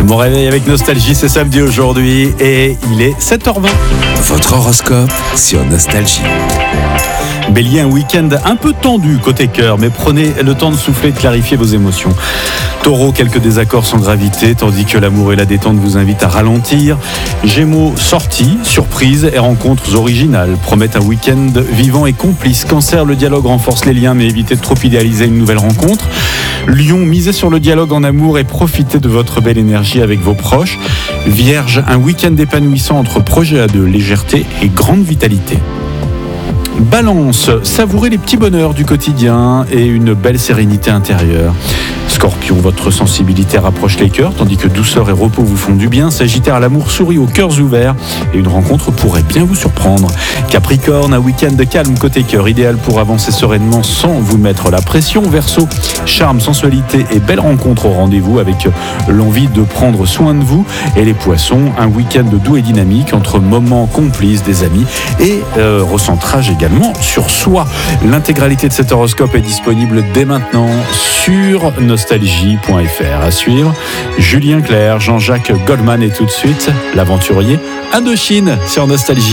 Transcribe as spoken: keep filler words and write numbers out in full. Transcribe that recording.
Mon réveil avec Nostalgie, c'est samedi aujourd'hui et il est sept heures vingt. Votre horoscope sur Nostalgie. Bélier, un week-end un peu tendu côté cœur, mais prenez le temps de souffler et de clarifier vos émotions. Taureau, quelques désaccords sans gravité, tandis que l'amour et la détente vous invitent à ralentir. Gémeaux, sorties, surprises et rencontres originales promettent un week-end vivant et complice. Cancer, le dialogue renforce les liens, mais évitez de trop idéaliser une nouvelle rencontre. Lion, misez sur le dialogue en amour et profitez de votre belle énergie avec vos proches. Vierge, un week-end épanouissant entre projets à deux, légèreté et grande vitalité. Balance, savourez les petits bonheurs du quotidien et une belle sérénité intérieure. Scorpion, votre sensibilité rapproche les cœurs, tandis que douceur et repos vous font du bien. Sagittaire, l'amour sourit aux cœurs ouverts et une rencontre pourrait bien vous surprendre. Capricorne, un week-end calme côté cœur, idéal pour avancer sereinement sans vous mettre la pression. Verseau, charme, sensualité et belle rencontre au rendez-vous avec l'envie de prendre soin de vous. Et les poissons, un week-end doux et dynamique entre moments complices des amis et euh, recentrage également sur soi. L'intégralité de cet horoscope est disponible dès maintenant sur nostalgie point f r. À suivre, Julien Clerc, Jean-Jacques Goldman et tout de suite, l'aventurier Indochine sur Nostalgie.